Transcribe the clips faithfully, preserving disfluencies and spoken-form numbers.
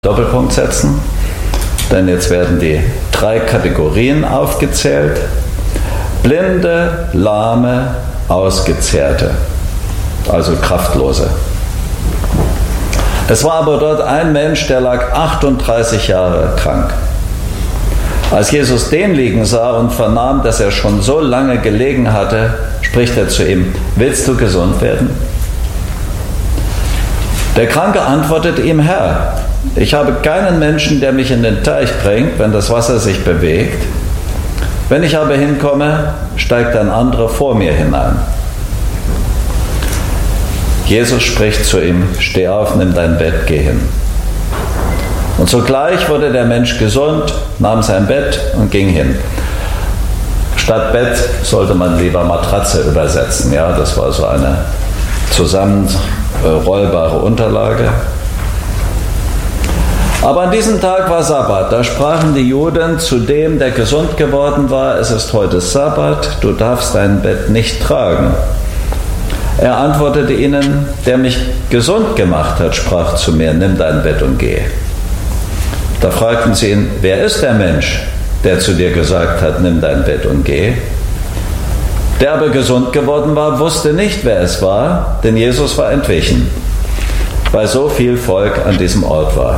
Doppelpunkt setzen, denn jetzt werden die drei Kategorien aufgezählt: Blinde, Lahme, Ausgezehrte, also Kraftlose. Es war aber dort ein Mensch, der lag achtunddreißig Jahre krank. Als Jesus den liegen sah und vernahm, dass er schon so lange gelegen hatte, spricht er zu ihm: Willst du gesund werden? Der Kranke antwortet ihm: Herr, ich habe keinen Menschen, der mich in den Teich bringt, wenn das Wasser sich bewegt. Wenn ich aber hinkomme, steigt ein anderer vor mir hinein. Jesus spricht zu ihm: Steh auf, nimm dein Bett, geh hin. Und sogleich wurde der Mensch gesund, nahm sein Bett und ging hin. Statt Bett sollte man lieber Matratze übersetzen. Ja, das war so eine zusammenrollbare Unterlage. Aber an diesem Tag war Sabbat. Da sprachen die Juden zu dem, der gesund geworden war: Es ist heute Sabbat, du darfst dein Bett nicht tragen. Er antwortete ihnen: Der mich gesund gemacht hat, sprach zu mir: Nimm dein Bett und geh. Da fragten sie ihn: Wer ist der Mensch, der zu dir gesagt hat: Nimm dein Bett und geh? Der aber gesund geworden war, wusste nicht, wer es war, denn Jesus war entwichen, weil so viel Volk an diesem Ort war.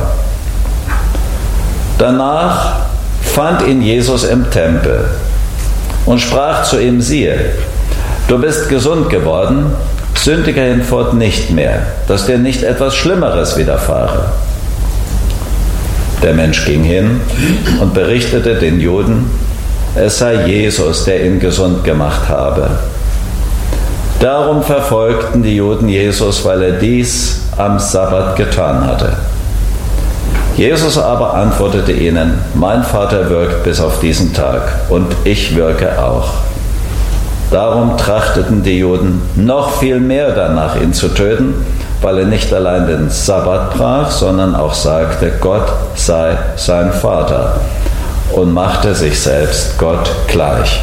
Danach fand ihn Jesus im Tempel und sprach zu ihm: Siehe, du bist gesund geworden, sündige hinfort nicht mehr, dass dir nicht etwas Schlimmeres widerfahre. Der Mensch ging hin und berichtete den Juden, es sei Jesus, der ihn gesund gemacht habe. Darum verfolgten die Juden Jesus, weil er dies am Sabbat getan hatte. Jesus aber antwortete ihnen: Mein Vater wirkt bis auf diesen Tag und ich wirke auch. Darum trachteten die Juden noch viel mehr danach, ihn zu töten, weil er nicht allein den Sabbat brach, sondern auch sagte, Gott sei sein Vater, und machte sich selbst Gott gleich.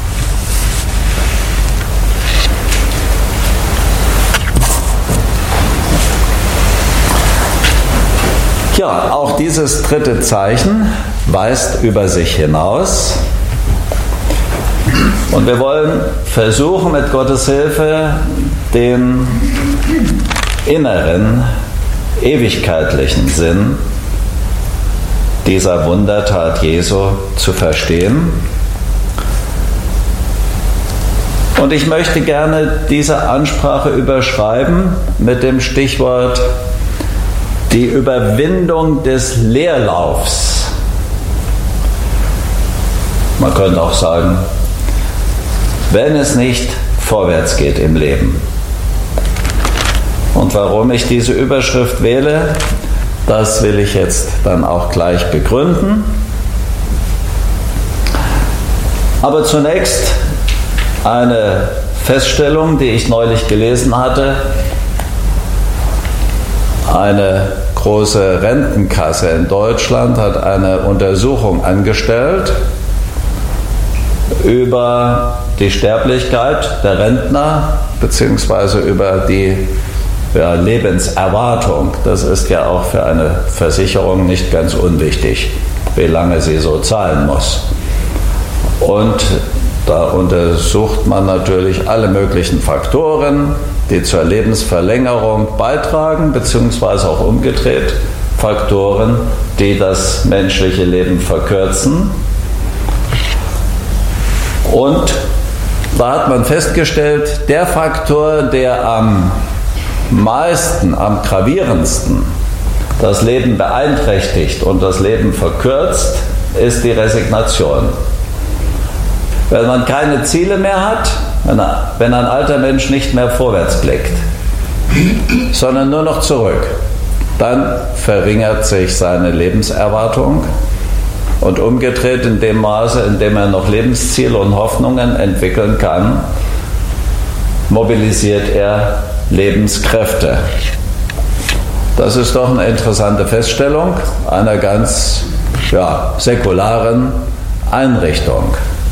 Ja, auch dieses dritte Zeichen weist über sich hinaus. Und wir wollen versuchen, mit Gottes Hilfe den inneren, ewigkeitlichen Sinn dieser Wundertat Jesu zu verstehen. Und ich möchte gerne diese Ansprache überschreiben mit dem Stichwort die Überwindung des Leerlaufs. Man könnte auch sagen, wenn es nicht vorwärts geht im Leben. Und warum ich diese Überschrift wähle, das will ich jetzt dann auch gleich begründen. Aber zunächst eine Feststellung, die ich neulich gelesen hatte. Eine große Rentenkasse in Deutschland hat eine Untersuchung angestellt über die Sterblichkeit der Rentner beziehungsweise über die ja, Lebenserwartung. Das ist ja auch für eine Versicherung nicht ganz unwichtig, wie lange sie so zahlen muss. Und da untersucht man natürlich alle möglichen Faktoren, die zur Lebensverlängerung beitragen, beziehungsweise auch umgedreht Faktoren, die das menschliche Leben verkürzen. Und da hat man festgestellt, der Faktor, der am meisten, am gravierendsten das Leben beeinträchtigt und das Leben verkürzt, ist die Resignation. Wenn man keine Ziele mehr hat, wenn ein alter Mensch nicht mehr vorwärts blickt, sondern nur noch zurück, dann verringert sich seine Lebenserwartung und umgedreht in dem Maße, in dem er noch Lebensziele und Hoffnungen entwickeln kann, mobilisiert er Lebenskräfte. Das ist doch eine interessante Feststellung einer ganz ja, säkularen Einrichtung,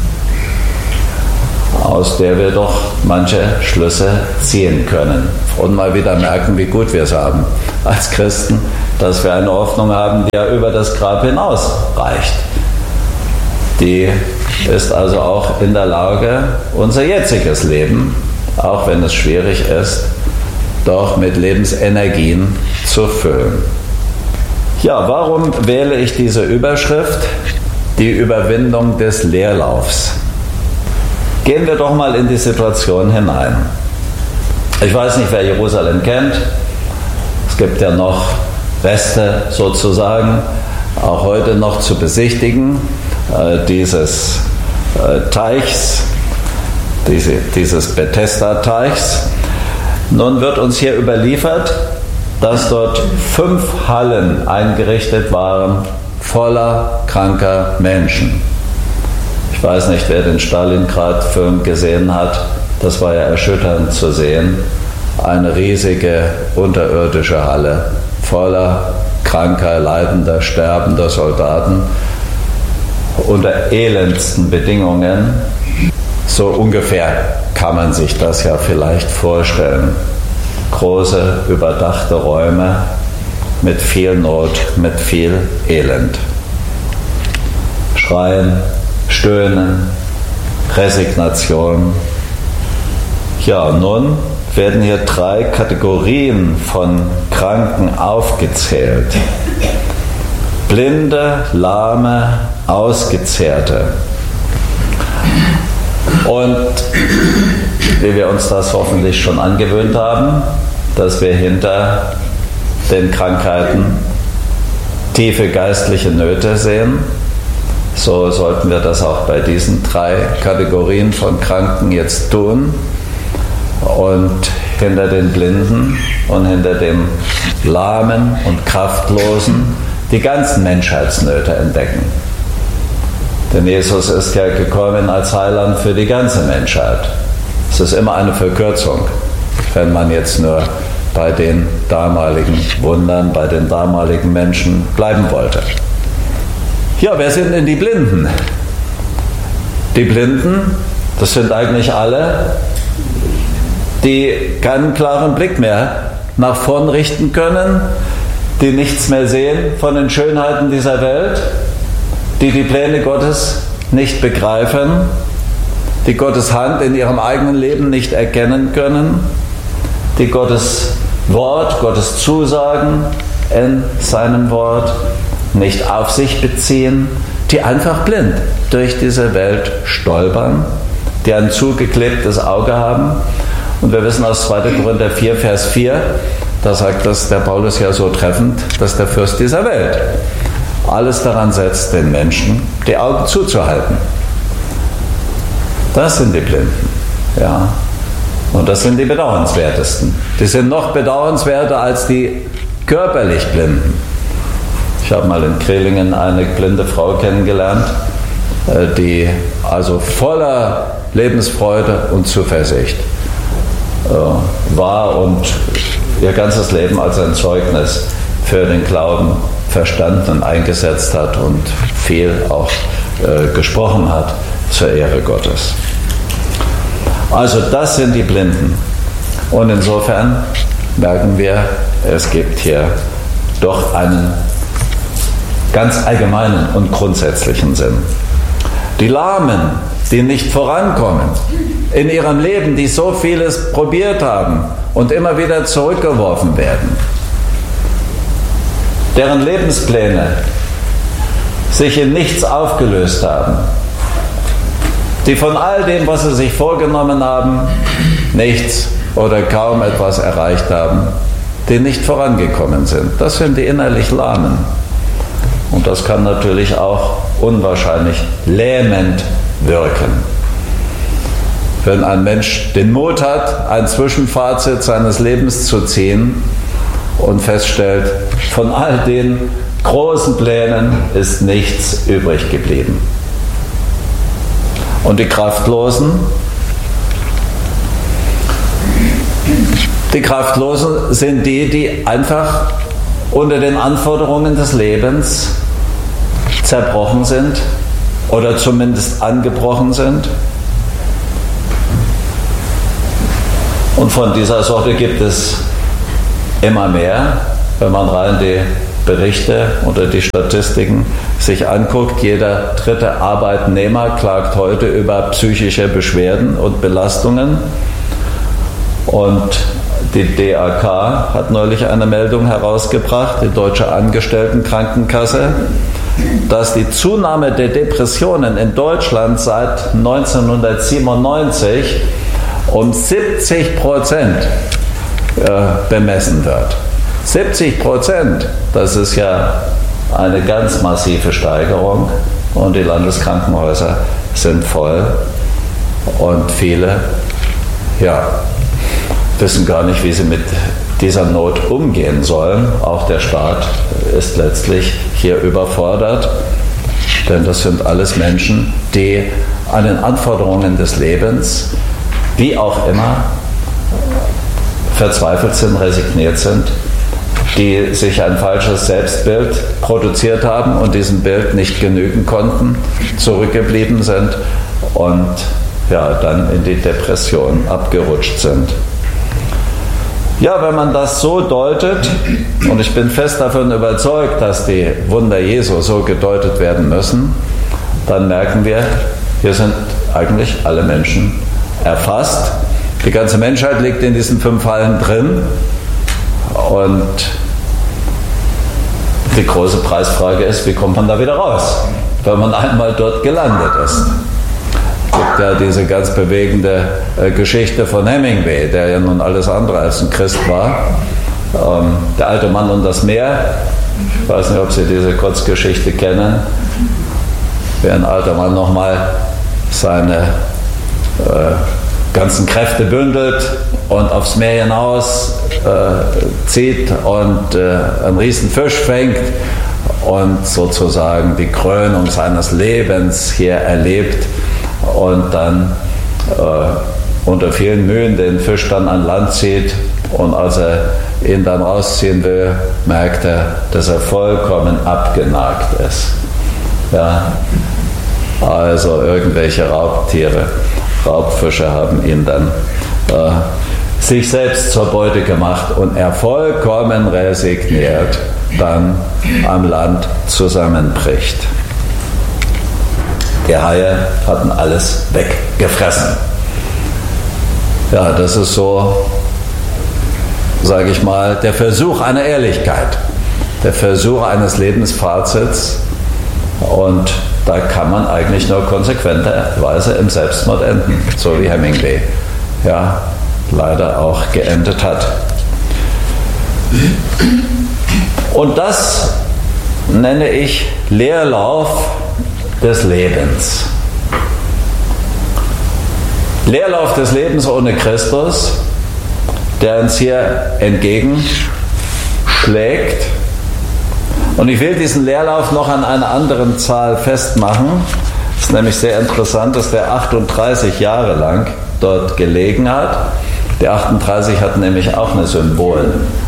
aus der wir doch manche Schlüsse ziehen können und mal wieder merken, wie gut wir es haben als Christen, dass wir eine Hoffnung haben, die ja über das Grab hinaus reicht. Die ist also auch in der Lage, unser jetziges Leben, auch wenn es schwierig ist, doch mit Lebensenergien zu füllen. Ja, warum wähle ich diese Überschrift? Die Überwindung des Leerlaufs. Gehen wir doch mal in die Situation hinein. Ich weiß nicht, wer Jerusalem kennt. Es gibt ja noch Reste sozusagen, auch heute noch zu besichtigen, äh, dieses äh, Teichs, diese, dieses Bethesda-Teichs. Nun wird uns hier überliefert, dass dort fünf Hallen eingerichtet waren, voller kranker Menschen. Ich weiß nicht, wer den Stalingrad-Film gesehen hat. Das war ja erschütternd zu sehen. Eine riesige unterirdische Halle voller kranker, leidender, sterbender Soldaten unter elendsten Bedingungen. So ungefähr kann man sich das ja vielleicht vorstellen. Große, überdachte Räume mit viel Not, mit viel Elend. Schreien, Stöhnen, Resignation. Ja, nun werden hier drei Kategorien von Kranken aufgezählt. Blinde, Lahme, Ausgezehrte. Und wie wir uns das hoffentlich schon angewöhnt haben, dass wir hinter den Krankheiten tiefe geistliche Nöte sehen, so sollten wir das auch bei diesen drei Kategorien von Kranken jetzt tun und hinter den Blinden und hinter dem Lahmen und Kraftlosen die ganzen Menschheitsnöte entdecken. Denn Jesus ist ja gekommen als Heiland für die ganze Menschheit. Es ist immer eine Verkürzung, wenn man jetzt nur bei den damaligen Wundern, bei den damaligen Menschen bleiben wollte. Ja, wer sind denn die Blinden? Die Blinden, das sind eigentlich alle, die keinen klaren Blick mehr nach vorn richten können, die nichts mehr sehen von den Schönheiten dieser Welt, die die Pläne Gottes nicht begreifen, die Gottes Hand in ihrem eigenen Leben nicht erkennen können, die Gottes Wort, Gottes Zusagen in seinem Wort nicht auf sich beziehen, die einfach blind durch diese Welt stolpern, die ein zugeklebtes Auge haben. Und wir wissen aus zweiter Korinther vier, Vers vier, da sagt das der Paulus ja so treffend, dass der Fürst dieser Welt alles daran setzt, den Menschen die Augen zuzuhalten. Das sind die Blinden, ja. Und das sind die bedauernswertesten. Die sind noch bedauernswerter als die körperlich Blinden. Ich habe mal in Krehlingen eine blinde Frau kennengelernt, die also voller Lebensfreude und Zuversicht war und ihr ganzes Leben als ein Zeugnis für den Glauben verstanden und eingesetzt hat und viel auch äh, gesprochen hat zur Ehre Gottes. Also das sind die Blinden. Und insofern merken wir, es gibt hier doch einen ganz allgemeinen und grundsätzlichen Sinn. Die Lahmen, die nicht vorankommen in ihrem Leben, die so vieles probiert haben und immer wieder zurückgeworfen werden, deren Lebenspläne sich in nichts aufgelöst haben, die von all dem, was sie sich vorgenommen haben, nichts oder kaum etwas erreicht haben, die nicht vorangekommen sind. Das sind die innerlich Lahmen. Und das kann natürlich auch unwahrscheinlich lähmend wirken. Wenn ein Mensch den Mut hat, ein Zwischenfazit seines Lebens zu ziehen und feststellt, von all den großen Plänen ist nichts übrig geblieben. Und die Kraftlosen, die Kraftlosen sind die, die einfach unter den Anforderungen des Lebens zerbrochen sind oder zumindest angebrochen sind. Und von dieser Sorte gibt es immer mehr, wenn man rein die Berichte oder die Statistiken sich anguckt, jeder dritte Arbeitnehmer klagt heute über psychische Beschwerden und Belastungen. Und die D A K hat neulich eine Meldung herausgebracht, die Deutsche Angestelltenkrankenkasse, dass die Zunahme der Depressionen in Deutschland seit neunzehnhundertsiebenundneunzig um siebzig Prozent bemessen wird. siebzig Prozent, das ist ja eine ganz massive Steigerung und die Landeskrankenhäuser sind voll und viele, ja, wissen gar nicht, wie sie mit dieser Not umgehen sollen. Auch der Staat ist letztlich hier überfordert, denn das sind alles Menschen, die an den Anforderungen des Lebens, wie auch immer, verzweifelt sind, resigniert sind, die sich ein falsches Selbstbild produziert haben und diesem Bild nicht genügen konnten, zurückgeblieben sind und ja, dann in die Depression abgerutscht sind. Ja, wenn man das so deutet, und ich bin fest davon überzeugt, dass die Wunder Jesu so gedeutet werden müssen, dann merken wir, hier sind eigentlich alle Menschen erfasst. Die ganze Menschheit liegt in diesen fünf Fallen drin. Und die große Preisfrage ist, wie kommt man da wieder raus, wenn man einmal dort gelandet ist. Es gibt ja diese ganz bewegende äh, Geschichte von Hemingway, der ja nun alles andere als ein Christ war. Ähm, der alte Mann und das Meer. Ich weiß nicht, ob Sie diese Kurzgeschichte kennen. Wie ein alter Mann nochmal seine äh, ganzen Kräfte bündelt und aufs Meer hinaus äh, zieht und äh, einen riesen Fisch fängt und sozusagen die Krönung seines Lebens hier erlebt und dann äh, unter vielen Mühen den Fisch dann an Land zieht und als er ihn dann rausziehen will, merkt er, dass er vollkommen abgenagt ist. Ja, also irgendwelche Raubtiere, Raubfische haben ihn dann äh, sich selbst zur Beute gemacht und er vollkommen resigniert dann am Land zusammenbricht. Die Haie hatten alles weggefressen. Ja, das ist so, sage ich mal, der Versuch einer Ehrlichkeit, der Versuch eines Lebensfazits und da kann man eigentlich nur konsequenterweise im Selbstmord enden, so wie Hemingway ja leider auch geendet hat. Und das nenne ich Leerlauf des Lebens. Leerlauf des Lebens ohne Christus, der uns hier entgegenschlägt. Und ich will diesen Leerlauf noch an einer anderen Zahl festmachen. Es ist nämlich sehr interessant, dass der achtunddreißig Jahre lang dort gelegen hat. Der achtunddreißig hat nämlich auch eine Symbolkraft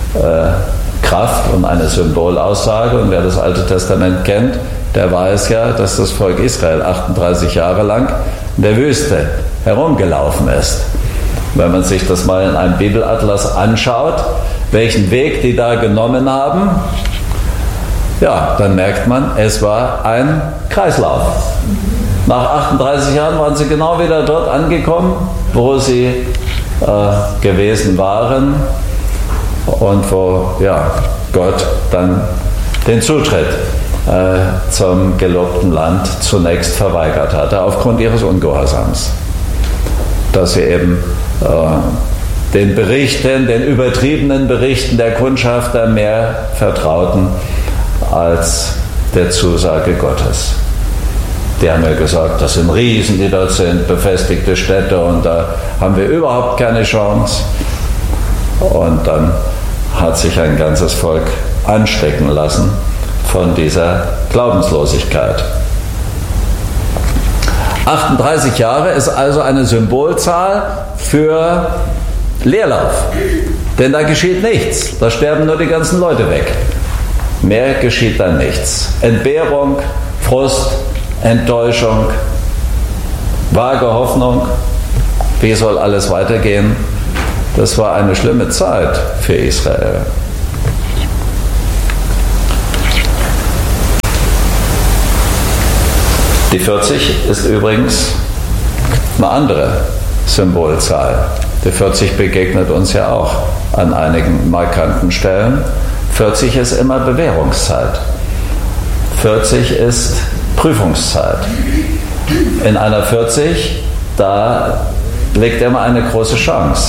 und eine Symbolaussage. Und wer das Alte Testament kennt, der weiß ja, dass das Volk Israel achtunddreißig Jahre lang in der Wüste herumgelaufen ist. Wenn man sich das mal in einem Bibelatlas anschaut, welchen Weg die da genommen haben, ja, dann merkt man, es war ein Kreislauf. Nach achtunddreißig Jahren waren sie genau wieder dort angekommen, wo sie äh, gewesen waren und wo ja, Gott dann den Zutritt äh, zum gelobten Land zunächst verweigert hatte, aufgrund ihres Ungehorsams. Dass sie eben äh, den Berichten, den übertriebenen Berichten der Kundschafter mehr vertrauten als der Zusage Gottes. Die haben ja gesagt, das sind Riesen, die dort sind, befestigte Städte und da haben wir überhaupt keine Chance. Und dann hat sich ein ganzes Volk anstecken lassen von dieser Glaubenslosigkeit. achtunddreißig Jahre ist also eine Symbolzahl für Leerlauf. Denn da geschieht nichts. Da sterben nur die ganzen Leute weg. Mehr geschieht dann nichts. Entbehrung, Frust, Enttäuschung, vage Hoffnung. Wie soll alles weitergehen? Das war eine schlimme Zeit für Israel. Die vierzig ist übrigens eine andere Symbolzahl. Die vierzig begegnet uns ja auch an einigen markanten Stellen. vierzig ist immer Bewährungszeit. vierzig ist Prüfungszeit. In einer vierzig, da liegt immer eine große Chance.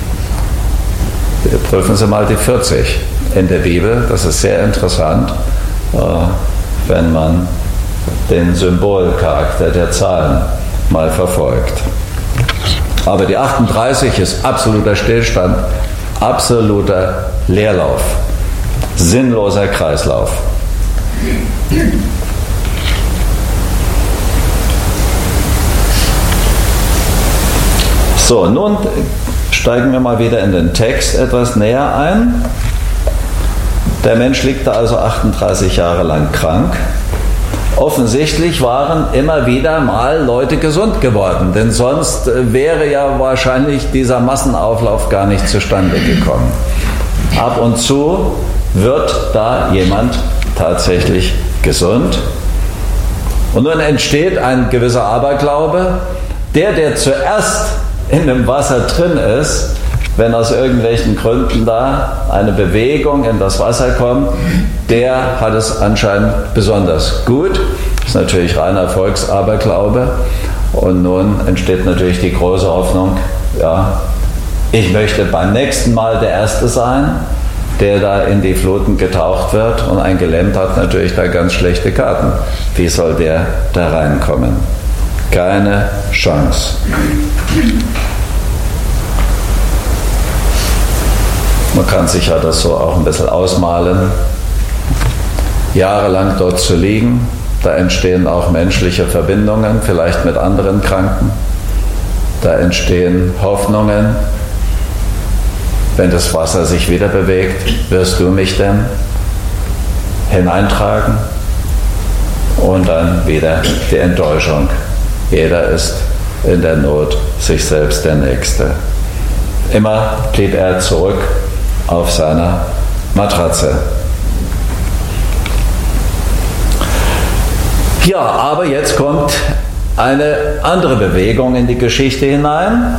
Prüfen Sie mal die vierzig in der Bibel. Das ist sehr interessant, wenn man den Symbolcharakter der Zahlen mal verfolgt. Aber die achtunddreißig ist absoluter Stillstand, absoluter Leerlauf, sinnloser Kreislauf. So, nun steigen wir mal wieder in den Text etwas näher ein. Der Mensch liegt da also achtunddreißig Jahre lang krank. Offensichtlich waren immer wieder mal Leute gesund geworden, denn sonst wäre ja wahrscheinlich dieser Massenauflauf gar nicht zustande gekommen. Ab und zu wird da jemand tatsächlich gesund. Und nun entsteht ein gewisser Aberglaube. Der, der zuerst in dem Wasser drin ist, wenn aus irgendwelchen Gründen da eine Bewegung in das Wasser kommt, der hat es anscheinend besonders gut. Das ist natürlich reiner Volksaberglaube. Und nun entsteht natürlich die große Hoffnung, ja, ich möchte beim nächsten Mal der Erste sein, der da in die Fluten getaucht wird, und ein Gelähmter hat natürlich da ganz schlechte Karten. Wie soll der da reinkommen? Keine Chance. Man kann sich ja das so auch ein bisschen ausmalen. Jahrelang dort zu liegen, da entstehen auch menschliche Verbindungen, vielleicht mit anderen Kranken. Da entstehen Hoffnungen. Wenn das Wasser sich wieder bewegt, wirst du mich denn hineintragen? Und dann wieder die Enttäuschung. Jeder ist in der Not sich selbst der Nächste. Immer blieb er zurück auf seiner Matratze. Ja, aber jetzt kommt eine andere Bewegung in die Geschichte hinein.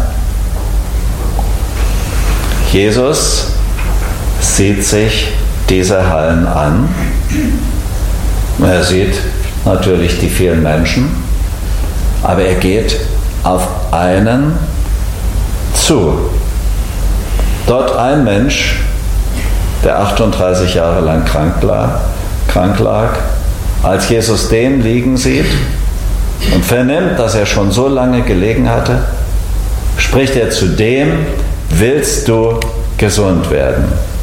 Jesus sieht sich diese Hallen an. Er sieht natürlich die vielen Menschen, aber er geht auf einen zu. Dort ein Mensch, der achtunddreißig Jahre lang krank lag, krank lag, als Jesus den liegen sieht und vernimmt, dass er schon so lange gelegen hatte, spricht er zu dem: Willst du gesund werden?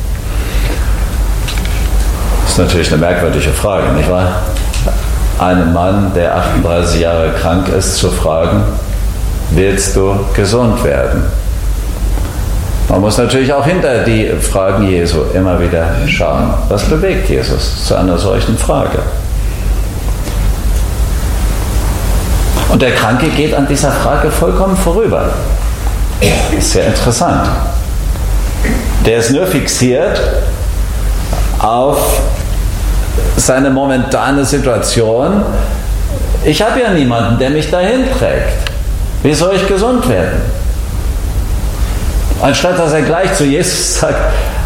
Das ist natürlich eine merkwürdige Frage, nicht wahr? Einen Mann, der achtunddreißig Jahre krank ist, zu fragen: Willst du gesund werden? Man muss natürlich auch hinter die Fragen Jesu immer wieder schauen. Was bewegt Jesus zu einer solchen Frage? Und der Kranke geht an dieser Frage vollkommen vorüber. Das ist sehr interessant. Der ist nur fixiert auf seine momentane Situation. Ich habe ja niemanden, der mich dahin trägt. Wie soll ich gesund werden? Anstatt dass er gleich zu Jesus sagt: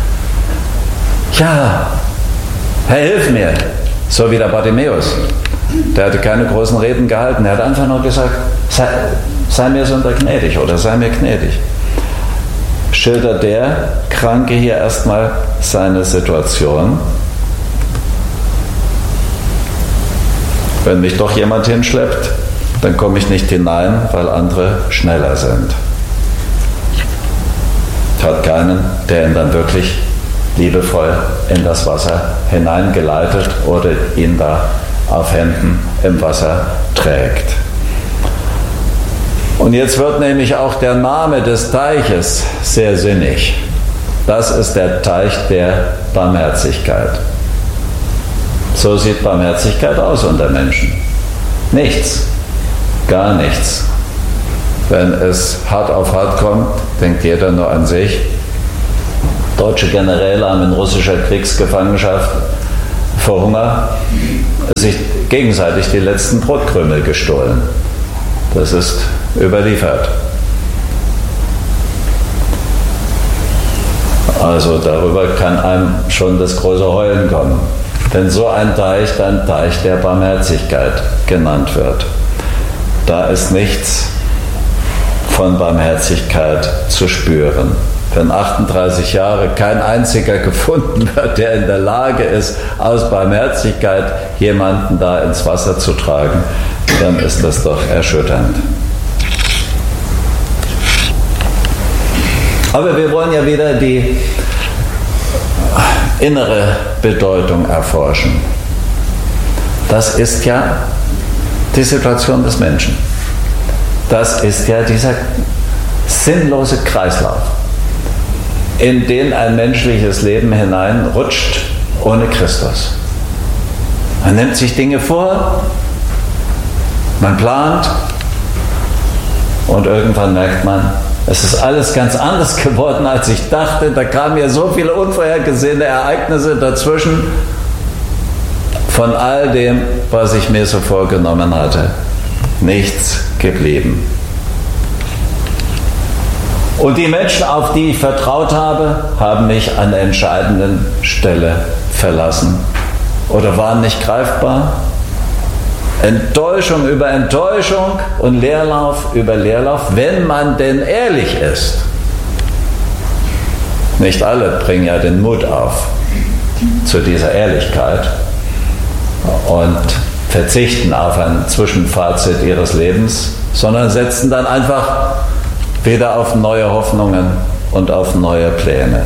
Ja, Herr, hilf mir. So wie der Bartimäus. Der hatte keine großen Reden gehalten. Er hat einfach nur gesagt: sei, sei mir Sünder gnädig oder sei mir gnädig. Schildert der Kranke hier erstmal seine Situation. Wenn mich doch jemand hinschleppt, dann komme ich nicht hinein, weil andere schneller sind. Hat keinen, der ihn dann wirklich liebevoll in das Wasser hineingeleitet oder ihn da auf Händen im Wasser trägt. Und jetzt wird nämlich auch der Name des Teiches sehr sinnig. Das ist der Teich der Barmherzigkeit. So sieht Barmherzigkeit aus unter Menschen. Nichts, gar nichts. Wenn es hart auf hart kommt, denkt jeder nur an sich. Deutsche Generäle haben in russischer Kriegsgefangenschaft vor Hunger sich gegenseitig die letzten Brotkrümel gestohlen. Das ist überliefert. Also darüber kann einem schon das große Heulen kommen. Wenn so ein Teich ein Teich der Barmherzigkeit genannt wird, da ist nichts von Barmherzigkeit zu spüren. Wenn achtunddreißig Jahre kein einziger gefunden wird, der in der Lage ist, aus Barmherzigkeit jemanden da ins Wasser zu tragen, dann ist das doch erschütternd. Aber wir wollen ja wieder die innere Bedeutung erforschen. Das ist ja die Situation des Menschen. Das ist ja dieser sinnlose Kreislauf, in den ein menschliches Leben hineinrutscht ohne Christus. Man nimmt sich Dinge vor, man plant und irgendwann merkt man, es ist alles ganz anders geworden, als ich dachte. Da kamen ja so viele unvorhergesehene Ereignisse dazwischen. Von all dem, was ich mir so vorgenommen hatte, nichts geblieben. Und die Menschen, auf die ich vertraut habe, haben mich an der entscheidenden Stelle verlassen oder waren nicht greifbar. Enttäuschung über Enttäuschung und Leerlauf über Leerlauf, wenn man denn ehrlich ist. Nicht alle bringen ja den Mut auf zu dieser Ehrlichkeit und verzichten auf ein Zwischenfazit ihres Lebens, sondern setzen dann einfach wieder auf neue Hoffnungen und auf neue Pläne.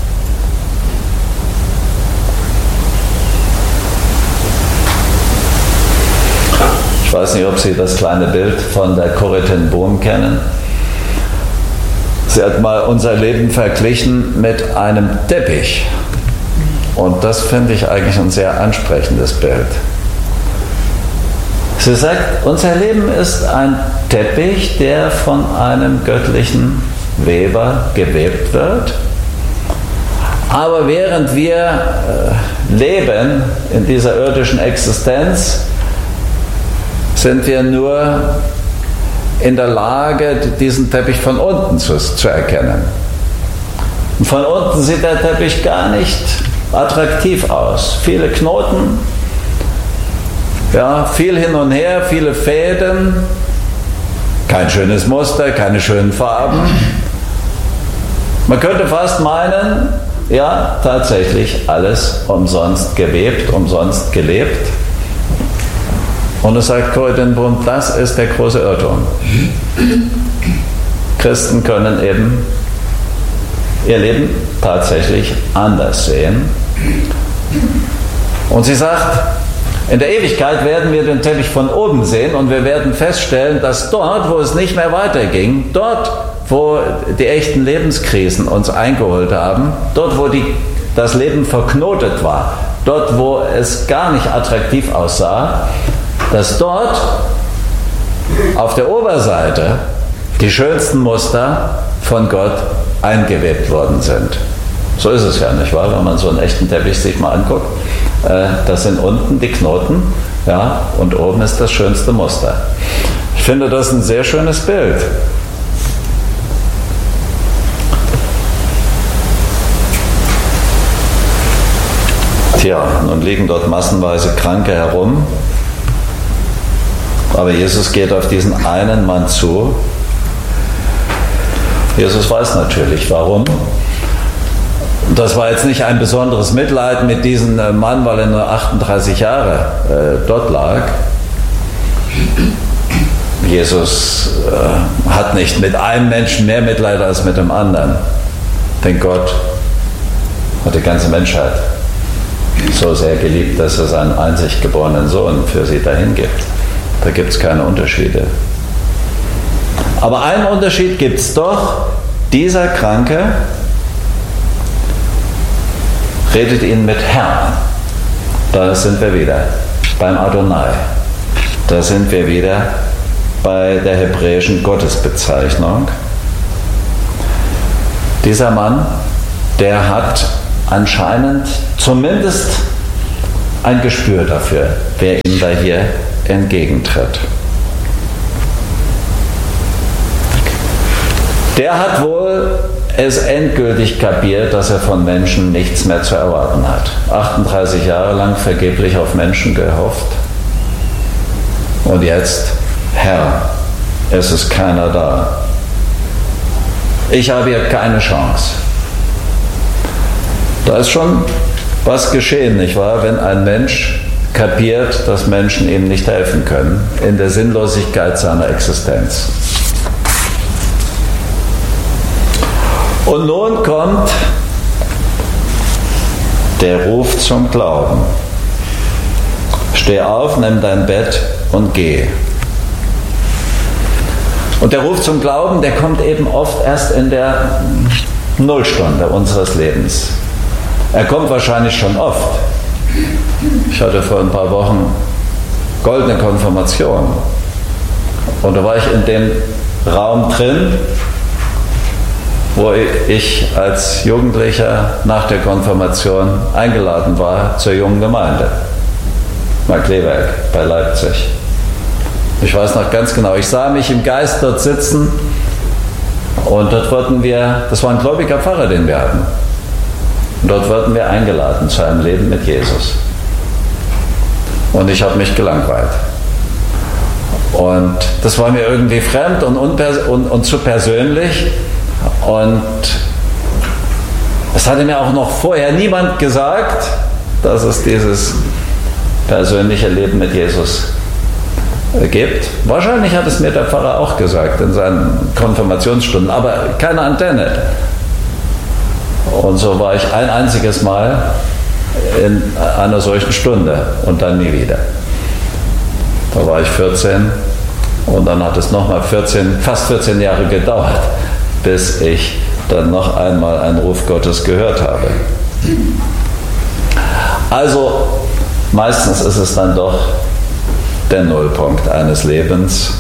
Ich weiß nicht, ob Sie das kleine Bild von der Corrie ten Boom kennen. Sie hat mal unser Leben verglichen mit einem Teppich. Und das finde ich eigentlich ein sehr ansprechendes Bild. Sie sagt, unser Leben ist ein Teppich, der von einem göttlichen Weber gewebt wird. Aber während wir äh, leben in dieser irdischen Existenz, sind wir nur in der Lage, diesen Teppich von unten zu, zu erkennen. Und von unten sieht der Teppich gar nicht attraktiv aus. Viele Knoten, ja, viel hin und her, viele Fäden, kein schönes Muster, keine schönen Farben. Man könnte fast meinen, ja, tatsächlich alles umsonst gewebt, umsonst gelebt. Und es sagt Corrie ten Boom, das ist der große Irrtum. Christen können eben ihr Leben tatsächlich anders sehen. Und sie sagt, in der Ewigkeit werden wir den Teppich von oben sehen und wir werden feststellen, dass dort, wo es nicht mehr weiterging, dort, wo die echten Lebenskrisen uns eingeholt haben, dort, wo die, das Leben verknotet war, dort, wo es gar nicht attraktiv aussah, dass dort auf der Oberseite die schönsten Muster von Gott eingewebt worden sind. So ist es ja, nicht wahr? Wenn man so einen echten Teppich sich mal anguckt, äh, das sind unten die Knoten, ja, und oben ist das schönste Muster. Ich finde das ein sehr schönes Bild. Tja, nun liegen dort massenweise Kranke herum. Aber Jesus geht auf diesen einen Mann zu. Jesus weiß natürlich, warum. Das war jetzt nicht ein besonderes Mitleid mit diesem Mann, weil er nur achtunddreißig Jahre äh, dort lag. Jesus äh, hat nicht mit einem Menschen mehr Mitleid als mit dem anderen. Denn Gott hat die ganze Menschheit so sehr geliebt, dass er seinen einzig geborenen Sohn für sie dahin gibt. Da gibt es keine Unterschiede. Aber einen Unterschied gibt es doch. Dieser Kranke redet ihn mit Herrn. Da sind wir wieder beim Adonai. Da sind wir wieder bei der hebräischen Gottesbezeichnung. Dieser Mann, der hat anscheinend zumindest ein Gespür dafür, wer ihm da hier entgegentritt. Der hat wohl es endgültig kapiert, dass er von Menschen nichts mehr zu erwarten hat. achtunddreißig Jahre lang vergeblich auf Menschen gehofft. Und jetzt, Herr, es ist keiner da. Ich habe hier keine Chance. Da ist schon was geschehen, nicht wahr, wenn ein Mensch kapiert, dass Menschen ihm nicht helfen können in der Sinnlosigkeit seiner Existenz. Und nun kommt der Ruf zum Glauben. Steh auf, nimm dein Bett und geh. Und der Ruf zum Glauben, der kommt eben oft erst in der Nullstunde unseres Lebens. Er kommt wahrscheinlich schon oft. Ich hatte vor ein paar Wochen goldene Konfirmation. Und da war ich in dem Raum drin, wo ich als Jugendlicher nach der Konfirmation eingeladen war zur jungen Gemeinde. Markleberg bei Leipzig. Ich weiß noch ganz genau, ich sah mich im Geist dort sitzen und dort wurden wir, das war ein gläubiger Pfarrer, den wir hatten. Und dort wurden wir eingeladen zu einem Leben mit Jesus. Und ich habe mich gelangweilt. Und das war mir irgendwie fremd und, unpers- und, und zu persönlich. Und es hatte mir auch noch vorher niemand gesagt, dass es dieses persönliche Leben mit Jesus gibt. Wahrscheinlich hat es mir der Pfarrer auch gesagt in seinen Konfirmationsstunden, aber keine Antenne. Und so war ich ein einziges Mal in einer solchen Stunde und dann nie wieder. Da war ich vierzehn und dann hat es nochmal vierzehn, fast vierzehn Jahre gedauert, bis ich dann noch einmal einen Ruf Gottes gehört habe. Also meistens ist es dann doch der Nullpunkt eines Lebens,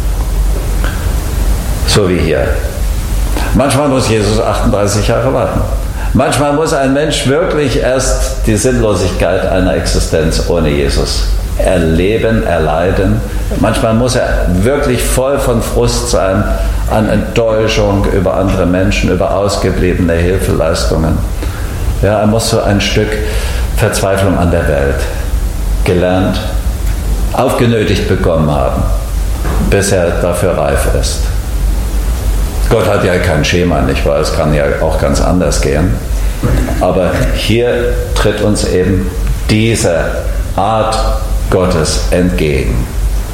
so wie hier. Manchmal muss Jesus achtunddreißig Jahre warten. Manchmal muss ein Mensch wirklich erst die Sinnlosigkeit einer Existenz ohne Jesus erleben, erleiden. Manchmal muss er wirklich voll von Frust sein, an Enttäuschung über andere Menschen, über ausgebliebene Hilfeleistungen. Ja, er muss so ein Stück Verzweiflung an der Welt gelernt, aufgenötigt bekommen haben, bis er dafür reif ist. Gott hat ja kein Schema, nicht wahr? Es kann ja auch ganz anders gehen. Aber hier tritt uns eben diese Art Gottes entgegen.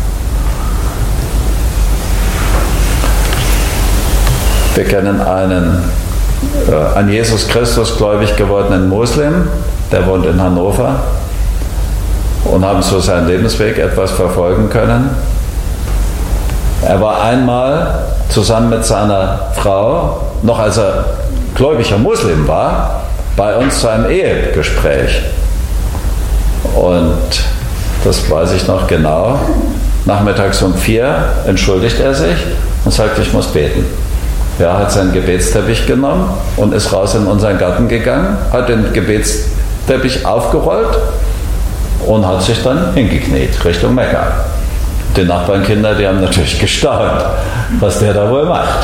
Wir kennen einen äh, an Jesus Christus gläubig gewordenen Muslim, der wohnt in Hannover, und haben so seinen Lebensweg etwas verfolgen können. Er war einmal zusammen mit seiner Frau, noch als er gläubiger Muslim war, bei uns zu einem Ehegespräch. Und das weiß ich noch genau. Nachmittags um vier entschuldigt er sich und sagt, ich muss beten. Er hat seinen Gebetsteppich genommen und ist raus in unseren Garten gegangen, hat den Gebetsteppich aufgerollt und hat sich dann hingekniet Richtung Mekka. Die Nachbarnkinder, die haben natürlich gestaunt, was der da wohl macht.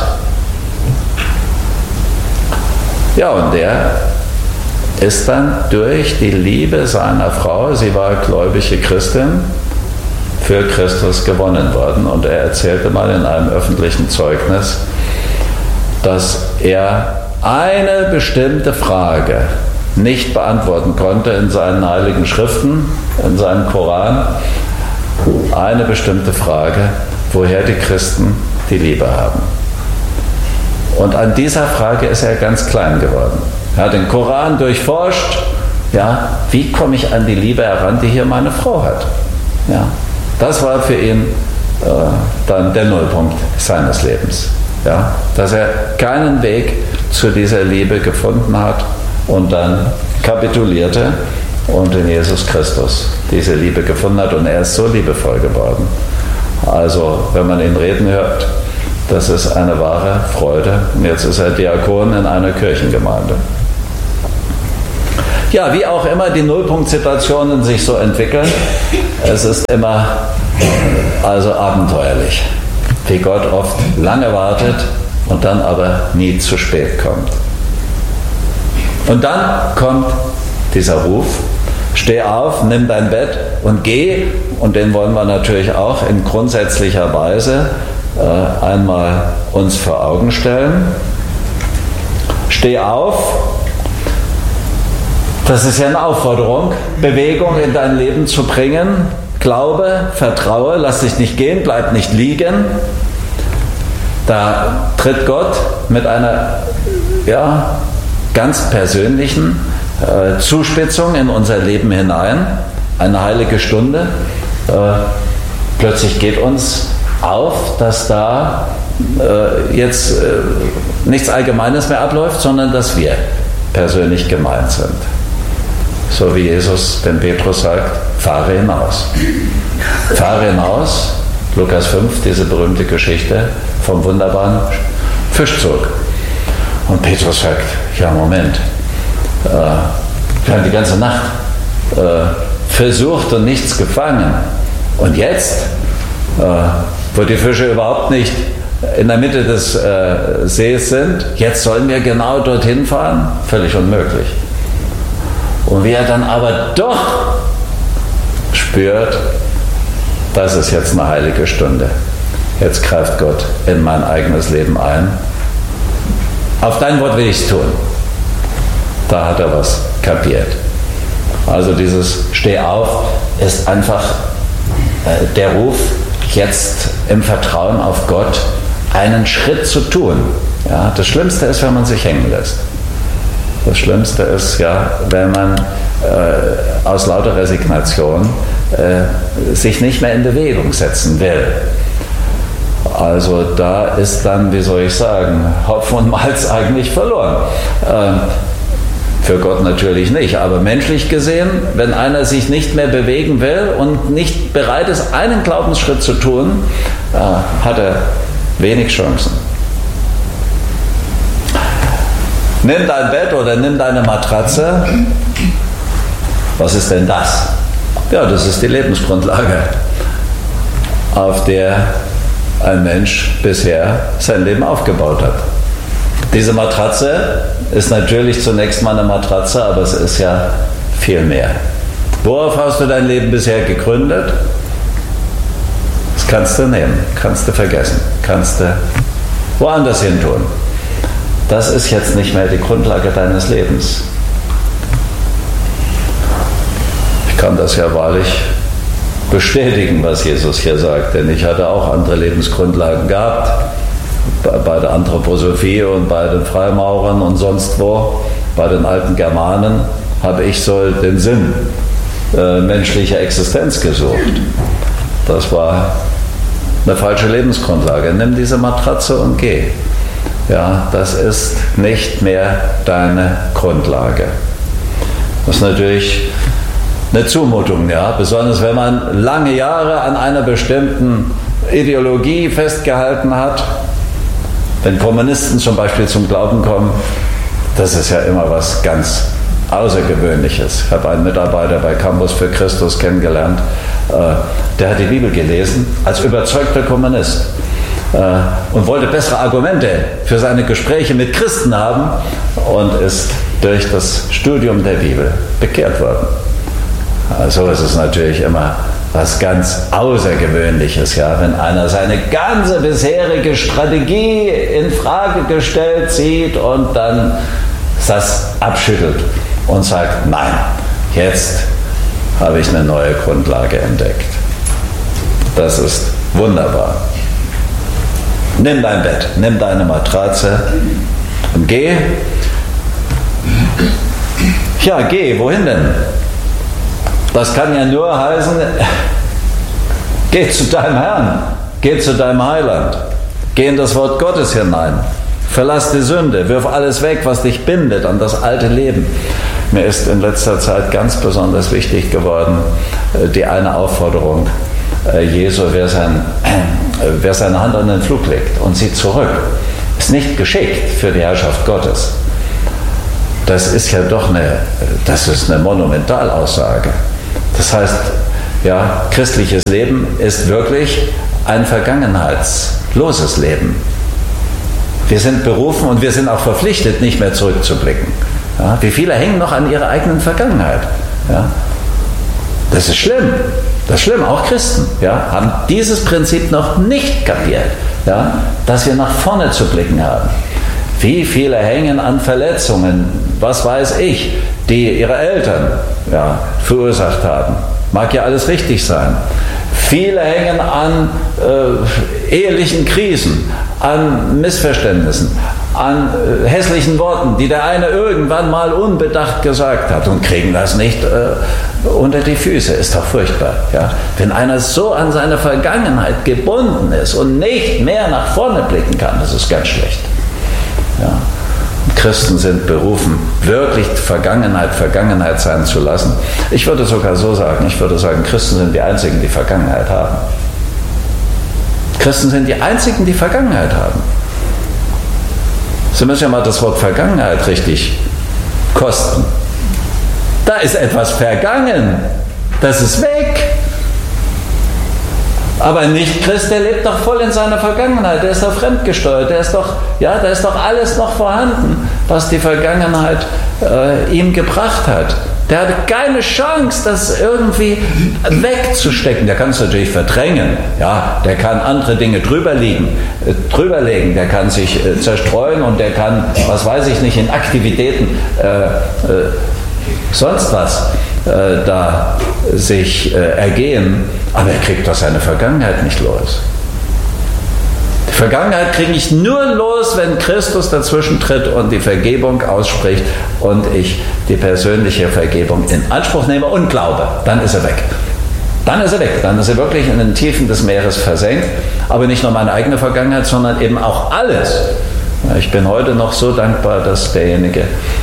Ja, und der ist dann durch die Liebe seiner Frau, sie war gläubige Christin, für Christus gewonnen worden. Und er erzählte mal in einem öffentlichen Zeugnis, dass er eine bestimmte Frage nicht beantworten konnte in seinen heiligen Schriften, in seinem Koran. Eine bestimmte Frage, woher die Christen die Liebe haben. Und an dieser Frage ist er ganz klein geworden. Er hat den Koran durchforscht. Ja, wie komme ich an die Liebe heran, die hier meine Frau hat? Ja, das war für ihn äh, dann der Nullpunkt seines Lebens. Ja, dass er keinen Weg zu dieser Liebe gefunden hat und dann kapitulierte und in Jesus Christus diese Liebe gefunden hat, und er ist so liebevoll geworden. Also, wenn man ihn reden hört, das ist eine wahre Freude. Und jetzt ist er Diakon in einer Kirchengemeinde. Ja, wie auch immer die Nullpunktsituationen sich so entwickeln, es ist immer also abenteuerlich, wie Gott oft lange wartet und dann aber nie zu spät kommt. Und dann kommt dieser Ruf: Steh auf, nimm dein Bett und geh. Und den wollen wir natürlich auch in grundsätzlicher Weise äh, einmal uns vor Augen stellen. Steh auf, das ist ja eine Aufforderung, Bewegung in dein Leben zu bringen. Glaube, vertraue, lass dich nicht gehen, bleib nicht liegen. Da tritt Gott mit einer ja, ganz persönlichen äh, Zuspitzung in unser Leben hinein. Eine heilige Stunde. Äh, plötzlich geht uns auf, dass da äh, jetzt äh, nichts Allgemeines mehr abläuft, sondern dass wir persönlich gemeint sind. So wie Jesus dem Petrus sagt: Fahre hinaus. Fahre hinaus, Lukas fünf, diese berühmte Geschichte vom wunderbaren Fischzug. Und Petrus sagt: Ja, Moment, äh, wir haben die ganze Nacht äh, versucht und nichts gefangen. Und jetzt, äh, wo die Fische überhaupt nicht in der Mitte des äh, Sees sind, jetzt sollen wir genau dorthin fahren? Völlig unmöglich. Und wie er dann aber doch spürt, das ist jetzt eine heilige Stunde. Jetzt greift Gott in mein eigenes Leben ein. Auf dein Wort will ich es tun. Da hat er was kapiert. Also dieses Steh auf ist einfach äh, der Ruf, jetzt im Vertrauen auf Gott einen Schritt zu tun. Ja, das Schlimmste ist, wenn man sich hängen lässt. Das Schlimmste ist, ja, wenn man äh, aus lauter Resignation äh, sich nicht mehr in Bewegung setzen will. Also da ist dann, wie soll ich sagen, Hopfen und Malz eigentlich verloren. Ähm, für Gott natürlich nicht, aber menschlich gesehen, wenn einer sich nicht mehr bewegen will und nicht bereit ist, einen Glaubensschritt zu tun, äh, hat er wenig Chancen. Nimm dein Bett oder nimm deine Matratze. Was ist denn das? Ja, das ist die Lebensgrundlage, auf der ein Mensch bisher sein Leben aufgebaut hat. Diese Matratze ist natürlich zunächst mal eine Matratze, aber es ist ja viel mehr. Worauf hast du dein Leben bisher gegründet? Das kannst du nehmen, kannst du vergessen, kannst du woanders hin tun. Das ist jetzt nicht mehr die Grundlage deines Lebens. Ich kann das ja wahrlich bestätigen, was Jesus hier sagt, denn ich hatte auch andere Lebensgrundlagen gehabt, bei der Anthroposophie und bei den Freimaurern und sonst wo, bei den alten Germanen, habe ich so den Sinn äh, menschlicher Existenz gesucht. Das war eine falsche Lebensgrundlage. Nimm diese Matratze und geh. Ja, das ist nicht mehr deine Grundlage. Das ist natürlich eine Zumutung, ja, besonders wenn man lange Jahre an einer bestimmten Ideologie festgehalten hat. Wenn Kommunisten zum Beispiel zum Glauben kommen, das ist ja immer was ganz Außergewöhnliches. Ich habe einen Mitarbeiter bei Campus für Christus kennengelernt, der hat die Bibel gelesen als überzeugter Kommunist und wollte bessere Argumente für seine Gespräche mit Christen haben und ist durch das Studium der Bibel bekehrt worden. So ist es natürlich immer was ganz Außergewöhnliches, ja, wenn einer seine ganze bisherige Strategie in Frage gestellt sieht und dann das abschüttelt und sagt: Nein, jetzt habe ich eine neue Grundlage entdeckt. Das ist wunderbar. Nimm dein Bett, nimm deine Matratze und geh. Ja, geh, wohin denn? Das kann ja nur heißen, geh zu deinem Herrn, geh zu deinem Heiland, geh in das Wort Gottes hinein, verlass die Sünde, wirf alles weg, was dich bindet an das alte Leben. Mir ist in letzter Zeit ganz besonders wichtig geworden, die eine Aufforderung Jesu, wer, sein, wer seine Hand an den Flug legt und sieht zurück, ist nicht geschickt für die Herrschaft Gottes. das ist ja doch eine, das ist eine Monumentalaussage. Das heißt, ja, christliches Leben ist wirklich ein vergangenheitsloses Leben. Wir sind berufen und wir sind auch verpflichtet, nicht mehr zurückzublicken. Ja, wie viele hängen noch an ihrer eigenen Vergangenheit? Ja, das ist schlimm. Das ist schlimm. Auch Christen, ja, haben dieses Prinzip noch nicht kapiert, ja, dass wir nach vorne zu blicken haben. Wie viele hängen an Verletzungen, was weiß ich, die ihre Eltern, ja, verursacht haben. Mag ja alles richtig sein. Viele hängen an äh, ehelichen Krisen, an Missverständnissen, an äh, hässlichen Worten, die der eine irgendwann mal unbedacht gesagt hat und kriegen das nicht äh, unter die Füße. Ist doch furchtbar. Ja? Wenn einer so an seine Vergangenheit gebunden ist und nicht mehr nach vorne blicken kann, das ist ganz schlecht. Ja? Christen sind berufen, wirklich Vergangenheit Vergangenheit sein zu lassen. Ich würde sogar so sagen, ich würde sagen, Christen sind die Einzigen, die Vergangenheit haben. Christen sind die Einzigen, die Vergangenheit haben. Sie müssen ja mal das Wort Vergangenheit richtig kosten. Da ist etwas vergangen, das ist weg. Aber ein Nicht-Christ, der lebt doch voll in seiner Vergangenheit, der ist doch fremdgesteuert, der ist doch, ja, da ist doch alles noch vorhanden, was die Vergangenheit äh, ihm gebracht hat. Der hat keine Chance, das irgendwie wegzustecken. Der kann es natürlich verdrängen, ja, der kann andere Dinge drüber liegen, äh, drüberlegen, der kann sich äh, zerstreuen und der kann, was weiß ich nicht, in Aktivitäten äh, äh, sonst was äh, da sich äh, ergehen, aber er kriegt doch seine Vergangenheit nicht los. Die Vergangenheit kriege ich nur los, wenn Christus dazwischen tritt und die Vergebung ausspricht und ich die persönliche Vergebung in Anspruch nehme und glaube. Dann ist er weg. Dann ist er weg. Dann ist er wirklich in den Tiefen des Meeres versenkt. Aber nicht nur meine eigene Vergangenheit, sondern eben auch alles. Ich bin heute noch so dankbar, dass derjenige,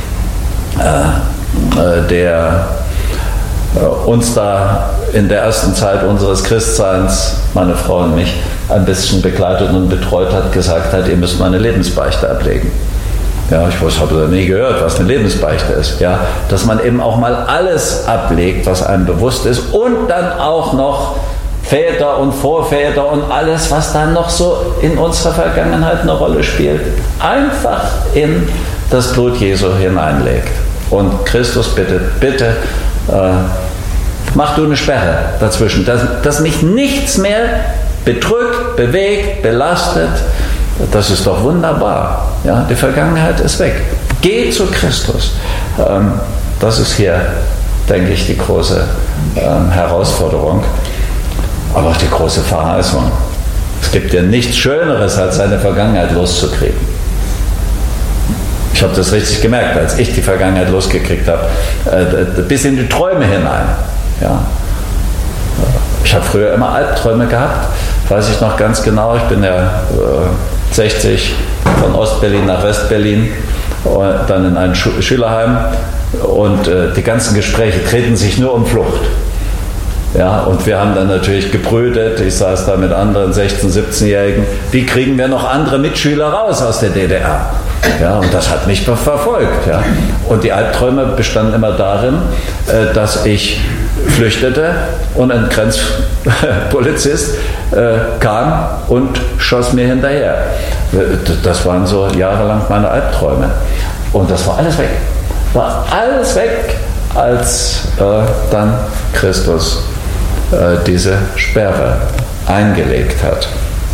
äh, der uns da in der ersten Zeit unseres Christseins, meine Frau und mich, ein bisschen begleitet und betreut hat, gesagt hat, ihr müsst mal eine Lebensbeichte ablegen. Ja, ich habe da nie gehört, was eine Lebensbeichte ist. Ja, dass man eben auch mal alles ablegt, was einem bewusst ist und dann auch noch Väter und Vorväter und alles, was dann noch so in unserer Vergangenheit eine Rolle spielt, einfach in das Blut Jesu hineinlegt. Und Christus bittet, bitte, äh, mach du eine Sperre dazwischen, dass, dass mich nichts mehr bedrückt, bewegt, belastet. Das ist doch wunderbar. Ja, die Vergangenheit ist weg. Geh zu Christus. Ähm, das ist hier, denke ich, die große ähm, Herausforderung, aber auch die große Verheißung. Es gibt ja nichts Schöneres, als seine Vergangenheit loszukriegen. Ich habe das richtig gemerkt, als ich die Vergangenheit losgekriegt habe, äh, bis in die Träume hinein. Ja. Ich habe früher immer Albträume gehabt, weiß ich noch ganz genau. Ich bin ja äh, sechzig von Ostberlin nach Westberlin, und dann in ein Schu- Schülerheim und äh, die ganzen Gespräche drehten sich nur um Flucht. Ja, und wir haben dann natürlich gebrütet, ich saß da mit anderen sechzehn-, siebzehnjährigen, wie kriegen wir noch andere Mitschüler raus aus der D D R? Ja, und das hat mich verfolgt. Ja. Und die Albträume bestanden immer darin, äh, dass ich flüchtete und ein Grenzpolizist äh, kam und schoss mir hinterher. Das waren so jahrelang meine Albträume. Und das war alles weg. War alles weg, als äh, dann Christus äh, diese Sperre eingelegt hat.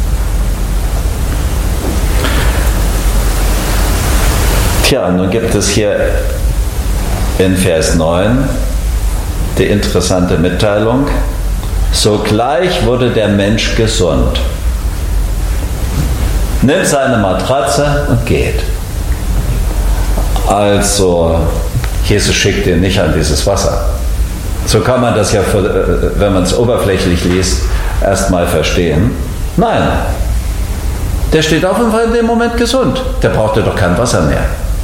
Tja, nun gibt es hier in Vers neun die interessante Mitteilung: Sogleich wurde der Mensch gesund. Nimmt seine Matratze und geht. Also, Jesus schickt ihn nicht an dieses Wasser. So kann man das ja, wenn man es oberflächlich liest, erstmal verstehen. Nein, der steht auf und war in dem Moment gesund. Der brauchte doch kein Wasser mehr.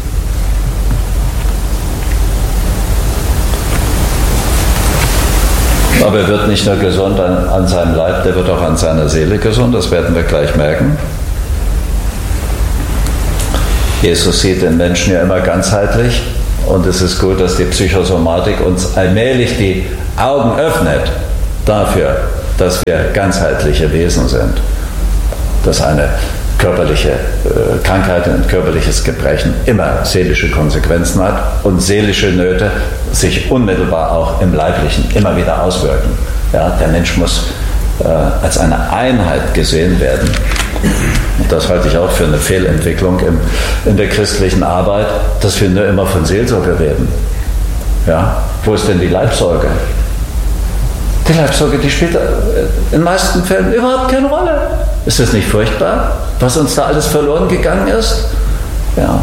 Aber er wird nicht nur gesund an, an seinem Leib, der wird auch an seiner Seele gesund, das werden wir gleich merken. Jesus sieht den Menschen ja immer ganzheitlich Und es ist gut, dass die Psychosomatik uns allmählich die Augen öffnet dafür, dass wir ganzheitliche Wesen sind. Dass eine körperliche äh, Krankheit und körperliches Gebrechen immer seelische Konsequenzen hat und seelische Nöte sich unmittelbar auch im Leiblichen immer wieder auswirken. Ja, der Mensch muss äh, als eine Einheit gesehen werden. Und das halte ich auch für eine Fehlentwicklung im, in der christlichen Arbeit, dass wir nur immer von Seelsorge reden. Ja, wo ist denn die Leibsorge? Die Leibsorge, die spielt in den meisten Fällen überhaupt keine Rolle. Ist das nicht furchtbar, was uns da alles verloren gegangen ist? Ja.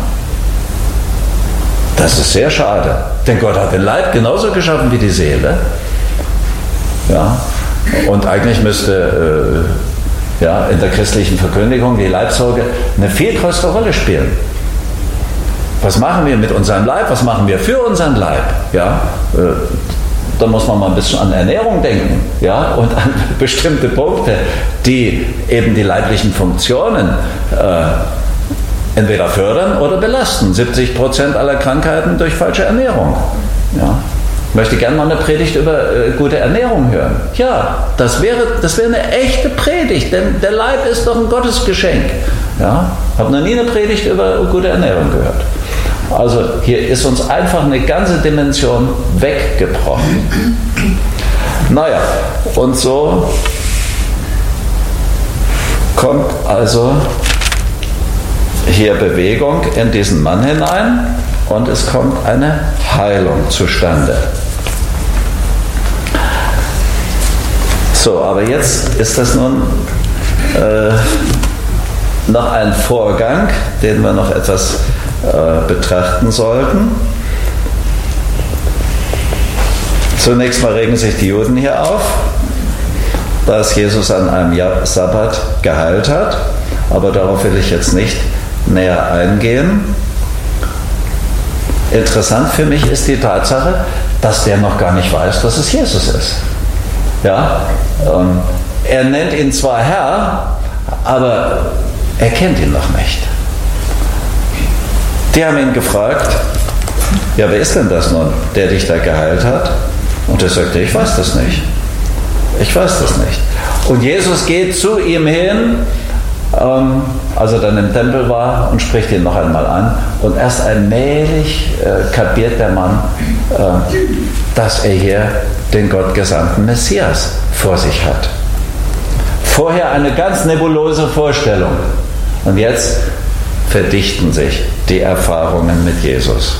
Das ist sehr schade, denn Gott hat den Leib genauso geschaffen wie die Seele. Ja. Und eigentlich müsste äh, ja, in der christlichen Verkündigung die Leibsorge eine viel größere Rolle spielen. Was machen wir mit unserem Leib? Was machen wir für unseren Leib? Ja. Äh, Da muss man mal ein bisschen an Ernährung denken, ja, und an bestimmte Punkte, die eben die leiblichen Funktionen äh, entweder fördern oder belasten. siebzig Prozent aller Krankheiten durch falsche Ernährung. Ja. Ich möchte gerne mal eine Predigt über äh, gute Ernährung hören. Ja, das wäre, das wäre eine echte Predigt, denn der Leib ist doch ein Gottesgeschenk. Ja. Ich habe noch nie eine Predigt über gute Ernährung gehört. Also hier ist uns einfach eine ganze Dimension weggebrochen. Naja, und so kommt also hier Bewegung in diesen Mann hinein und es kommt eine Heilung zustande. So, aber jetzt ist das nun äh, noch ein Vorgang, den wir noch etwas betrachten sollten. Zunächst mal regen sich die Juden hier auf, dass Jesus an einem Sabbat geheilt hat, aber darauf will ich jetzt nicht näher eingehen. Interessant für mich ist die Tatsache, dass der noch gar nicht weiß, dass es Jesus ist. Ja, ähm, er nennt ihn zwar Herr, aber er kennt ihn noch nicht. Die haben ihn gefragt, ja, wer ist denn das nun, der dich da geheilt hat? Und er sagte, ich weiß das nicht. Ich weiß das nicht. Und Jesus geht zu ihm hin, ähm, als er dann im Tempel war, und spricht ihn noch einmal an. Und erst allmählich äh, kapiert der Mann, äh, dass er hier den gottgesandten Messias vor sich hat. Vorher eine ganz nebulose Vorstellung. Und jetzt verdichten sich die Erfahrungen mit Jesus.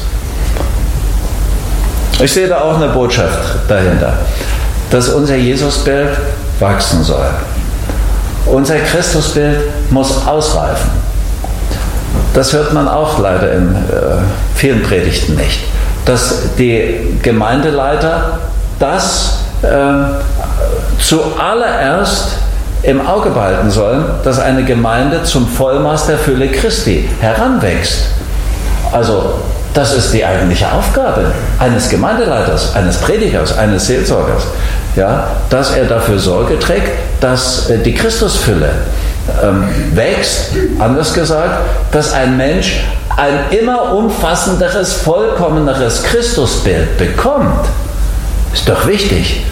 Ich sehe da auch eine Botschaft dahinter, dass unser Jesusbild wachsen soll. Unser Christusbild muss ausreifen. Das hört man auch leider in äh, vielen Predigten nicht. Dass die Gemeindeleiter das äh, zuallererst im Auge behalten sollen, dass eine Gemeinde zum Vollmaß der Fülle Christi heranwächst. Also das ist die eigentliche Aufgabe eines Gemeindeleiters, eines Predigers, eines Seelsorgers, ja, dass er dafür Sorge trägt, dass äh, die Christusfülle ähm, wächst, anders gesagt, dass ein Mensch ein immer umfassenderes, vollkommeneres Christusbild bekommt. Ist doch wichtig.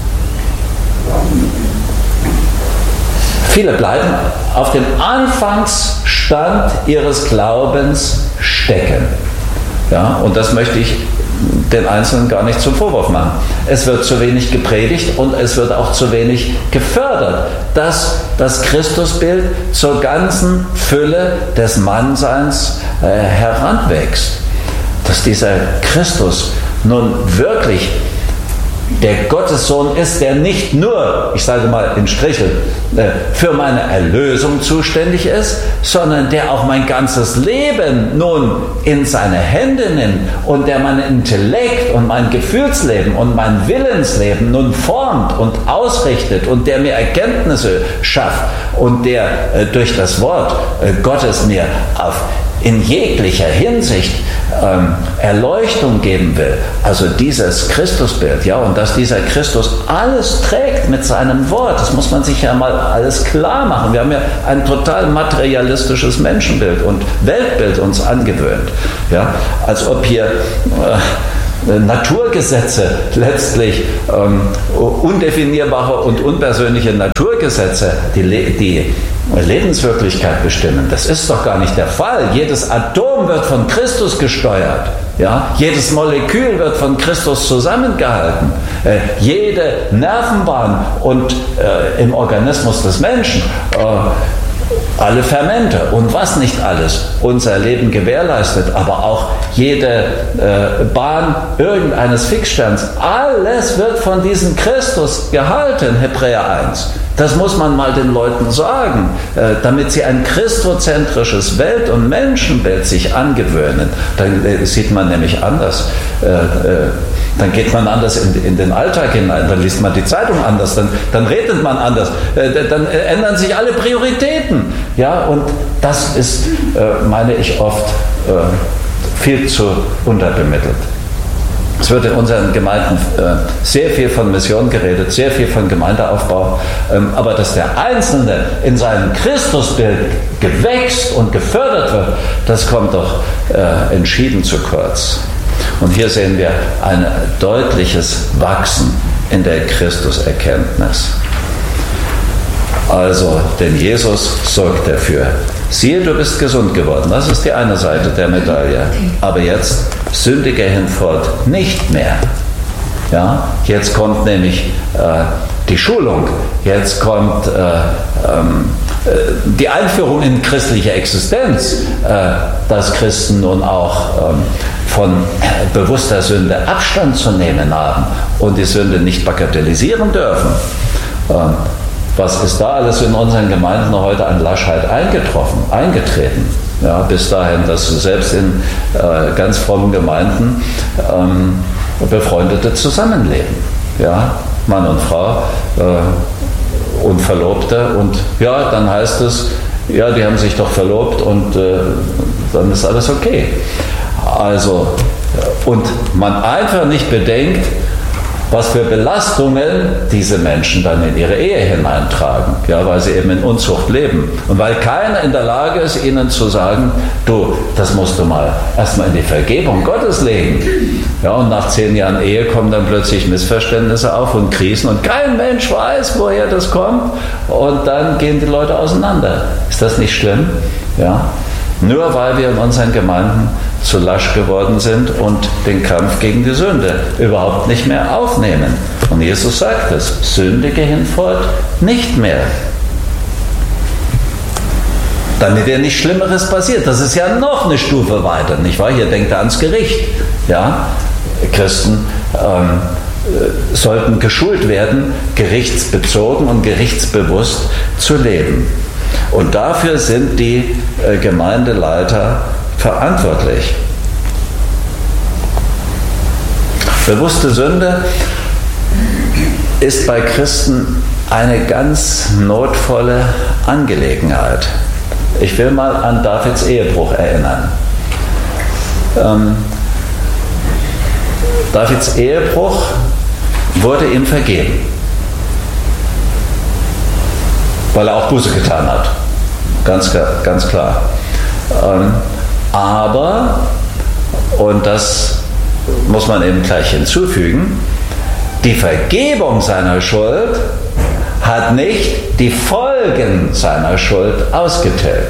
Viele bleiben auf dem Anfangsstand ihres Glaubens stecken. Ja, und das möchte ich den Einzelnen gar nicht zum Vorwurf machen. Es wird zu wenig gepredigt und es wird auch zu wenig gefördert, dass das Christusbild zur ganzen Fülle des Mannseins äh, heranwächst. Dass dieser Christus nun wirklich der Gottessohn ist, der nicht nur, ich sage mal in Strichen, für meine Erlösung zuständig ist, sondern der auch mein ganzes Leben nun in seine Hände nimmt und der mein Intellekt und mein Gefühlsleben und mein Willensleben nun formt und ausrichtet und der mir Erkenntnisse schafft und der durch das Wort Gottes mir auf in jeglicher Hinsicht ähm, Erleuchtung geben will, also dieses Christusbild, ja, und dass dieser Christus alles trägt mit seinem Wort, das muss man sich ja mal alles klar machen. Wir haben ja ein total materialistisches Menschenbild und Weltbild uns angewöhnt, ja, als ob hier äh, Naturgesetze letztlich ähm, undefinierbare und unpersönliche Naturgesetze, die, Le- die Lebenswirklichkeit bestimmen. Das ist doch gar nicht der Fall. Jedes Atom wird von Christus gesteuert. Ja? Jedes Molekül wird von Christus zusammengehalten. Äh, jede Nervenbahn und äh, im Organismus des Menschen, äh, alle Fermente und was nicht alles unser Leben gewährleistet, aber auch jede äh, Bahn irgendeines Fixsterns, alles wird von diesem Christus gehalten, Hebräer eins. Das muss man mal den Leuten sagen, äh, damit sie ein christozentrisches Welt- und Menschenbild sich angewöhnen. Dann äh, sieht man nämlich anders. Äh, äh, Dann geht man anders in, in den Alltag hinein, dann liest man die Zeitung anders, dann, dann redet man anders, äh, dann äh, ändern sich alle Prioritäten. Ja, und das ist, äh, meine ich, oft äh, viel zu unterbemittelt. Es wird in unseren Gemeinden äh, sehr viel von Mission geredet, sehr viel von Gemeindeaufbau, ähm, aber dass der Einzelne in seinem Christusbild gewächst und gefördert wird, das kommt doch äh, entschieden zu kurz. Und hier sehen wir ein deutliches Wachsen in der Christuserkenntnis. Also, denn Jesus sorgt dafür. Siehe, du bist gesund geworden. Das ist die eine Seite der Medaille. Aber jetzt sündige hinfort nicht mehr. Ja, jetzt kommt nämlich äh, die Schulung. Jetzt kommt äh, ähm, die Einführung in christliche Existenz, äh, dass Christen nun auch ähm, von bewusster Sünde Abstand zu nehmen haben und die Sünde nicht bagatellisieren dürfen. Ähm, was ist da alles in unseren Gemeinden heute an Laschheit eingetroffen, eingetreten? Ja, bis dahin, dass selbst in äh, ganz frommen Gemeinden ähm, Befreundete zusammenleben. Ja, Mann und Frau äh, und Verlobte, und ja, dann heißt es, ja, die haben sich doch verlobt und äh, dann ist alles okay. Also, und man einfach nicht bedenkt, was für Belastungen diese Menschen dann in ihre Ehe hineintragen, ja, weil sie eben in Unzucht leben. Und weil keiner in der Lage ist, ihnen zu sagen, du, das musst du mal erstmal in die Vergebung Gottes legen. Ja, und nach zehn Jahren Ehe kommen dann plötzlich Missverständnisse auf und Krisen und kein Mensch weiß, woher das kommt, und dann gehen die Leute auseinander. Ist das nicht schlimm? Ja? Nur weil wir in unseren Gemeinden zu lasch geworden sind und den Kampf gegen die Sünde überhaupt nicht mehr aufnehmen. Und Jesus sagt es, sündige hinfort nicht mehr. Damit dir nichts Schlimmeres passiert. Das ist ja noch eine Stufe weiter, nicht wahr? Hier denkt er ans Gericht. Ja? Christen ähm, sollten geschult werden, gerichtsbezogen und gerichtsbewusst zu leben. Und dafür sind die äh, Gemeindeleiter verantwortlich. Bewusste Sünde ist bei Christen eine ganz notvolle Angelegenheit. Ich will mal an Davids Ehebruch erinnern. Ähm, Davids Ehebruch wurde ihm vergeben, weil er auch Buße getan hat. Ganz, ganz klar. Ähm, aber, und das muss man eben gleich hinzufügen, die Vergebung seiner Schuld hat nicht die Folgen seiner Schuld ausgetilgt.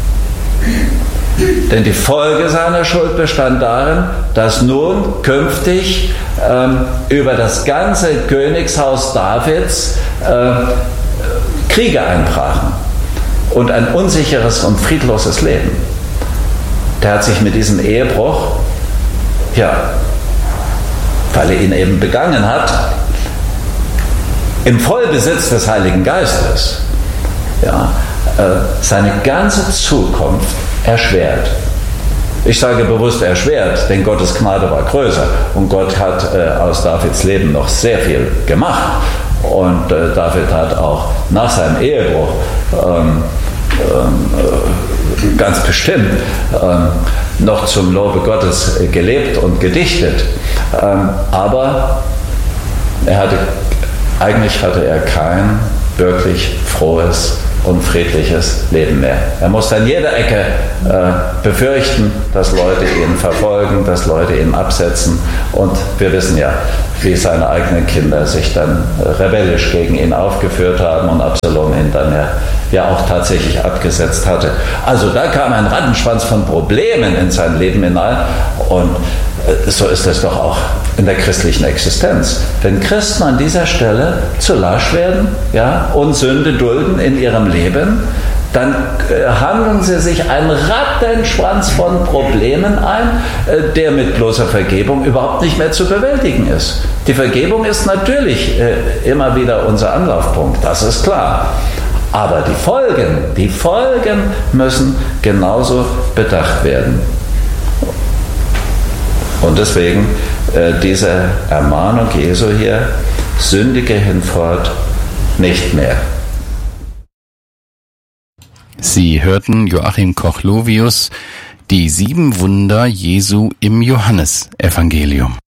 Denn die Folge seiner Schuld bestand darin, dass nun künftig ähm, über das ganze Königshaus Davids äh, Kriege einbrachen und ein unsicheres und friedloses Leben. Der hat sich mit diesem Ehebruch, ja, weil er ihn eben begangen hat, im Vollbesitz des Heiligen Geistes, ja, äh, seine ganze Zukunft erschwert. Ich sage bewusst erschwert, denn Gottes Gnade war größer und Gott hat äh, aus Davids Leben noch sehr viel gemacht. Und äh, David hat auch nach seinem Ehebruch ähm, ähm, ganz bestimmt ähm, noch zum Lobe Gottes gelebt und gedichtet. Ähm, aber er hatte, eigentlich hatte er kein wirklich frohes und friedliches Leben mehr. Er musste an jeder Ecke äh, befürchten, dass Leute ihn verfolgen, dass Leute ihn absetzen. Und wir wissen ja, wie seine eigenen Kinder sich dann äh, rebellisch gegen ihn aufgeführt haben und Absalom ihn dann ja, ja auch tatsächlich abgesetzt hatte. Also da kam ein Rattenschwanz von Problemen in sein Leben hinein. Und äh, so ist es doch auch in der christlichen Existenz. Wenn Christen an dieser Stelle zu lasch werden, ja, und Sünde dulden in ihrem Leben, dann äh, handeln sie sich einen Rattenschwanz von Problemen ein, äh, der mit bloßer Vergebung überhaupt nicht mehr zu bewältigen ist. Die Vergebung ist natürlich äh, immer wieder unser Anlaufpunkt, das ist klar. Aber die Folgen, die Folgen müssen genauso bedacht werden. Und deswegen äh, diese Ermahnung Jesu hier, sündige hinfort nicht mehr. Sie hörten Joachim Koch-Lovius, die sieben Wunder Jesu im Johannesevangelium.